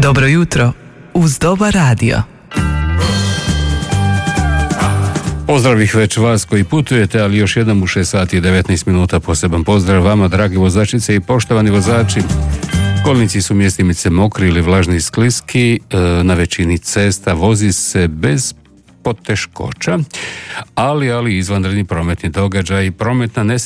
Dobro jutro uz Dobar radio. Pozdrav ih već vas koji putujete, ali još jednom u 6 sati i 19 minuta poseban pozdrav vama, dragi vozačice i poštovani vozači. Kolnici su mjestimice mokri ili vlažni i skliski, na većini cesta vozi se bez poteškoća, ali izvanredni prometni događaj, prometna nesreća